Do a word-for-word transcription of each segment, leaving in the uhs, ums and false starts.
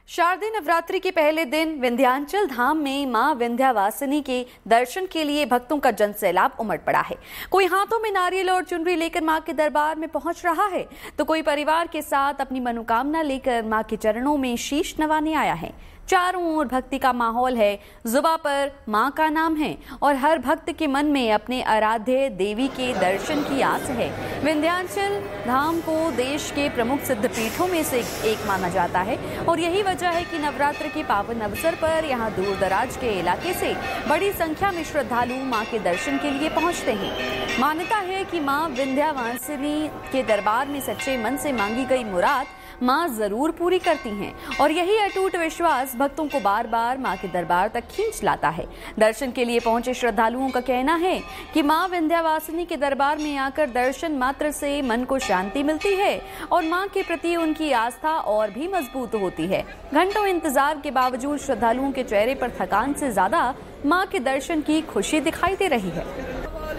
शारदीय नवरात्रि के पहले दिन विंध्याचल धाम में मां विंध्यवासिनी के दर्शन के लिए भक्तों का जनसैलाब उमड़ पड़ा है। कोई हाथों में नारियल और चुनरी लेकर मां के दरबार में पहुंच रहा है, तो कोई परिवार के साथ अपनी मनोकामना लेकर मां के चरणों में शीश नवाने आया है। चारों ओर भक्ति का माहौल है, जुबां पर मां का नाम है और हर भक्त के मन में अपने आराध्य देवी के दर्शन की आस है। विंध्याचल धाम को देश के प्रमुख सिद्धपीठों में से एक माना जाता है और यही वजह है कि नवरात्र के पावन अवसर पर यहां दूर दराज के इलाके से बड़ी संख्या में श्रद्धालु मां के दर्शन के लिए पहुंचते हैं। मान्यता है कि मां विंध्यवासिनी के दरबार में सच्चे मन से मांगी गई मुराद मां जरूर पूरी करती हैं और यही अटूट विश्वास भक्तों को बार बार मां के दरबार तक खींच लाता है। दर्शन के लिए पहुंचे श्रद्धालुओं का कहना है कि मां विंध्यवासिनी के दरबार में आकर दर्शन मात्र से मन को शांति मिलती है और मां के प्रति उनकी आस्था और भी मजबूत होती है। घंटों इंतजार के बावजूद श्रद्धालुओं के चेहरे पर थकान से ज्यादा मां के दर्शन की खुशी दिखाई दे रही है।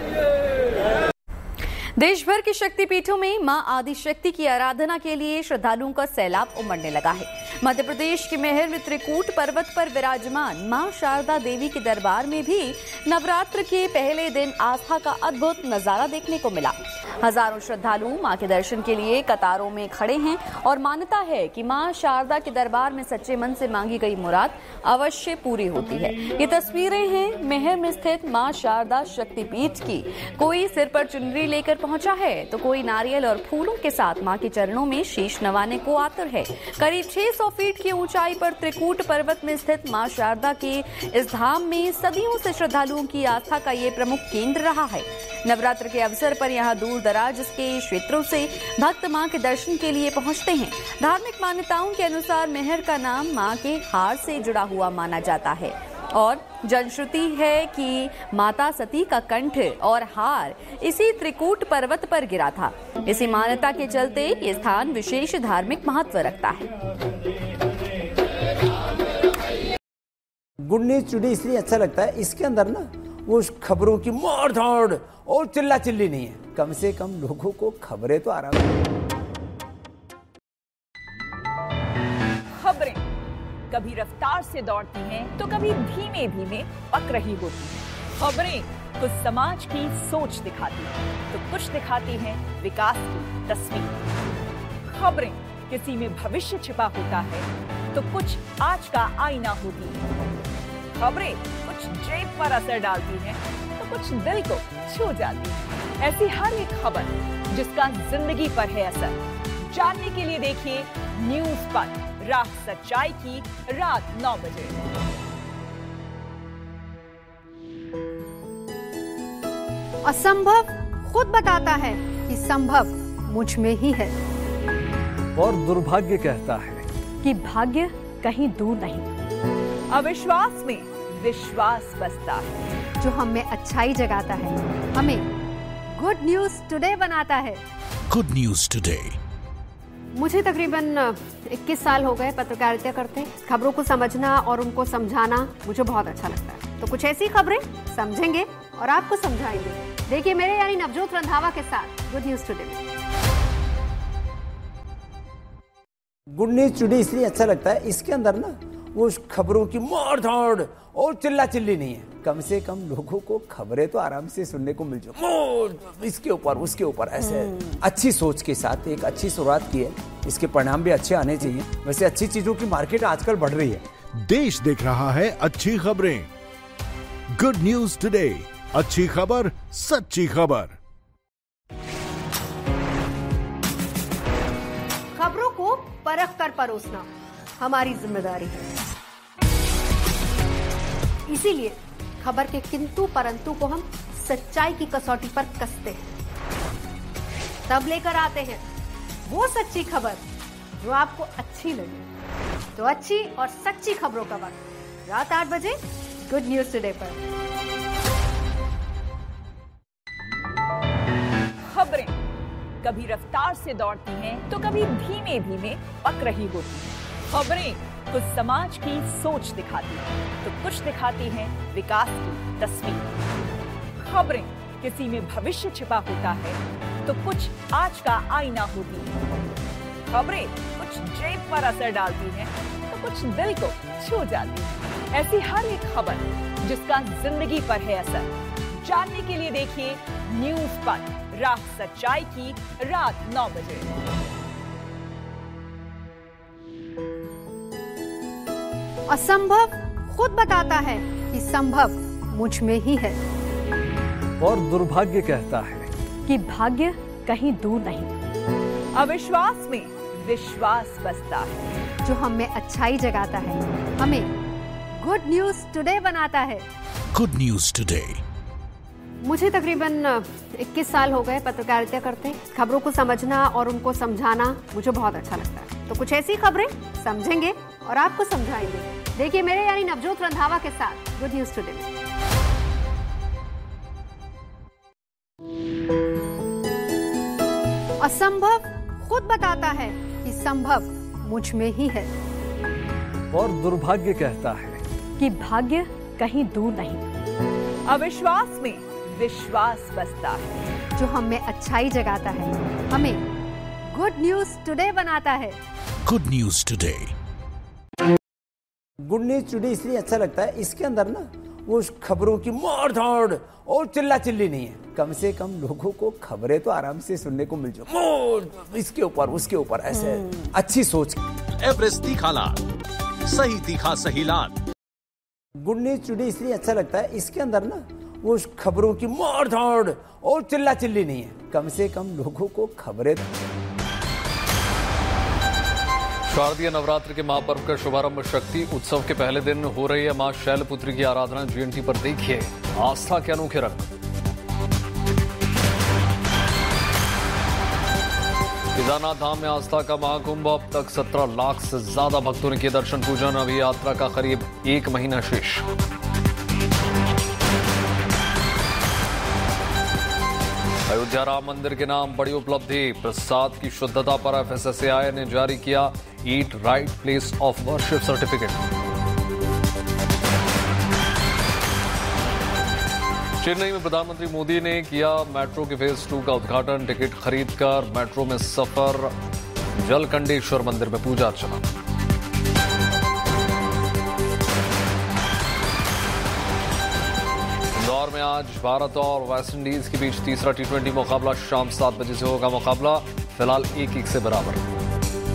देश भर के शक्तिपीठों में मां आदिशक्ति की आराधना के लिए श्रद्धालुओं का सैलाब उमड़ने लगा है। मध्य प्रदेश के मेहर में त्रिकूट पर्वत पर विराजमान मां शारदा देवी के दरबार में भी नवरात्र के पहले दिन आस्था का अद्भुत नजारा देखने को मिला। हजारों श्रद्धालु मां के दर्शन के लिए कतारों में खड़े हैं और मान्यता है कि मां शारदा के दरबार में सच्चे मन से मांगी गई मुराद अवश्य पूरी होती है। ये तस्वीरें हैं मेहर में स्थित मां शारदा शक्तिपीठ की। कोई सिर पर चुनरी लेकर पहुंचा है तो कोई नारियल और फूलों के साथ मां के चरणों में शीश नवाने को आतुर है। करीब छह सौ फीट की ऊंचाई पर त्रिकूट पर्वत में स्थित मां शारदा के इस धाम में सदियों से श्रद्धालुओं की आस्था का ये प्रमुख केंद्र रहा है। नवरात्र के अवसर पर यहाँ दूर दराज के क्षेत्रों से भक्त मां के दर्शन के लिए पहुंचते हैं। धार्मिक मान्यताओं के अनुसार मेहर का नाम मां के हार से जुड़ा हुआ माना जाता है और जनश्रुति है कि माता सती का कंठ और हार इसी त्रिकूट पर्वत पर गिरा था। इसी मान्यता के चलते ये स्थान विशेष धार्मिक महत्व रखता है। गुड न्यूज टुडे इसलिए अच्छा लगता है, इसके अंदर ना वो खबरों की मार धाड़ और चिल्ला चिल्ली नहीं है। कम से कम लोगों को खबरें तो आराम खबरें कभी रफ्तार से दौड़ती हैं तो कभी धीमे धीमे पक रही होती हैं। खबरें कुछ समाज की सोच दिखाती हैं तो कुछ दिखाती हैं विकास की तस्वीर। खबरें किसी में भविष्य छिपा होता है तो कुछ आज का आईना होती है। खबरें कुछ जेब पर असर डालती हैं तो कुछ दिल को छू जाती है। ऐसी हर एक खबर जिसका जिंदगी पर है असर, जानने के लिए देखिए न्यूज़ पर राह सच्चाई की रात नौ बजे। असंभव खुद बताता है कि संभव मुझ में ही है और दुर्भाग्य कहता है कि भाग्य कहीं दूर नहीं। अविश्वास में विश्वास बसता है। जो हमें अच्छाई जगाता है, हमें गुड न्यूज टुडे बनाता है। Good news today. मुझे तकरीबन इक्कीस साल हो गए पत्रकारिता करते। खबरों को समझना और उनको समझाना मुझे बहुत अच्छा लगता है। तो कुछ ऐसी खबरें समझेंगे और आपको समझाएंगे। देखिए मेरे यानी नवजोत रंधावा के साथ good news today. Good news today इसलिए अच्छा लगता है, इसके अंदर ना वो खबरों की मार धाड़ और चिल्ला चिल्ली नहीं है। कम से कम लोगों को खबरें तो आराम से सुनने को मिल जाए। इसके ऊपर उसके ऊपर ऐसे अच्छी सोच के साथ एक अच्छी शुरुआत की है, इसके परिणाम भी अच्छे आने चाहिए। वैसे अच्छी चीजों की मार्केट आजकल बढ़ रही है। देश देख रहा है अच्छी खबरें। गुड न्यूज टुडे, अच्छी खबर सच्ची खबर। खबरों को परख कर परोसना हमारी जिम्मेदारी है। इसीलिए खबर के किंतु परंतु को हम सच्चाई की कसौटी पर कसते हैं। तब लेकर आते हैं वो सच्ची खबर जो आपको अच्छी लगे। तो अच्छी और सच्ची खबरों का वक्त रात आठ बजे गुड न्यूज टुडे पर। खबरें कभी रफ्तार से दौड़ती हैं तो कभी धीमे धीमे पक रही होती हैं। खबरें कुछ समाज की सोच दिखाती हैं तो कुछ दिखाती हैं विकास की तस्वीर। खबरें किसी में भविष्य छिपा होता है तो कुछ आज का आईना होती है। खबरें कुछ जेब पर असर डालती हैं तो कुछ दिल को छू जाती है। ऐसी हर एक खबर जिसका जिंदगी पर है असर, जानने के लिए देखिए न्यूज पर राह सच्चाई की रात नौ बजे। असंभव खुद बताता है कि संभव मुझ में ही है। और दुर्भाग्य कहता है कि भाग्य कहीं दूर नहीं। अविश्वास में विश्वास बसता है। जो हम में अच्छाई जगाता है, हमें गुड न्यूज टुडे बनाता है। Good news today. मुझे तकरीबन इक्कीस साल हो गए पत्रकारिता करते। खबरों को समझना और उनको समझाना मुझे बहुत अच्छा लगता है। तो कुछ ऐसी खबरें समझेंगे और आपको समझाएंगे। देखिए मेरे यानी नवजोत रंधावा के साथ गुड न्यूज टुडे। असंभव खुद बताता है कि संभव मुझ में ही है। और दुर्भाग्य कहता है कि भाग्य कहीं दूर नहीं। अविश्वास में विश्वास बसता है। जो हम में अच्छाई जगाता है, हमें गुड न्यूज टुडे बनाता है। Good news today. Good news today इसलिए अच्छा लगता है, इसके अंदर ना वो खबरों की मार धाड़ और चिल्ला चिल्ली नहीं है। कम से कम लोगों को खबरें तो आराम से सुनने को मिल जाए, इसके ऊपर उसके ऊपर ऐसे अच्छी सोच। एवरेस्ट तीखा लाल, सही तीखा सही लाल। गुड न्यूज टुडे इसलिए अच्छा लगता है, इसके अंदर ना वो खबरों की मार धाड़ और चिल्ला चिल्ली नहीं है। कम से कम लोगों को खबरें। शारदीय नवरात्र के महापर्व का शुभारंभ शक्ति उत्सव के पहले दिन हो रही है मां शैलपुत्री की आराधना। जीएनटी पर देखिए आस्था के अनोखे रंग। केदारनाथ धाम में आस्था का महाकुंभ। अब तक सत्रह लाख से ज्यादा भक्तों ने किए दर्शन पूजन। अभी यात्रा का करीब एक महीना शेष। अयोध्या राम मंदिर के नाम बड़ी उपलब्धि। प्रसाद की शुद्धता पर एफएसएसएआई ने जारी किया eat right place of worship certificate. Chennai में प्रधानमंत्री मोदी ने किया मेट्रो के फेज टू का उद्घाटन। टिकट खरीदकर मेट्रो में सफर। जलकंडेश्वर मंदिर में पूजा अर्चना। इंदौर में आज भारत और वेस्टइंडीज के बीच तीसरा टी ट्वेंटी मुकाबला। शाम सात बजे से होगा मुकाबला। फिलहाल एक एक से बराबर।